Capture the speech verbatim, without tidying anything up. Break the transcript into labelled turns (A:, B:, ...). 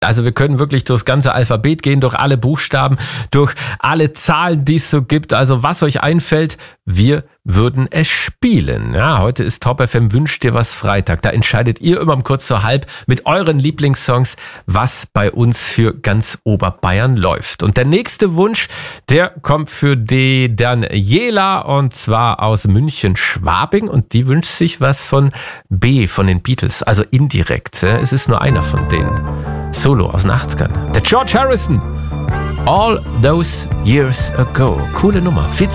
A: Also wir können wirklich durchs ganze Alphabet gehen, durch alle Buchstaben, durch alle Zahlen, die es so gibt. Also was euch einfällt, wir würden es spielen. Ja, heute ist Top F M Wünsch dir was Freitag. Da entscheidet ihr immer um kurz vor halb mit euren Lieblingssongs, was bei uns für ganz Oberbayern läuft. Und der nächste Wunsch, der kommt für die Daniela und zwar aus München-Schwabing und die wünscht sich was von B, von den Beatles, also indirekt. Es ist nur einer von denen. Solo aus den achtzigern. Der George Harrison. All Those Years Ago. Coole Nummer. Viel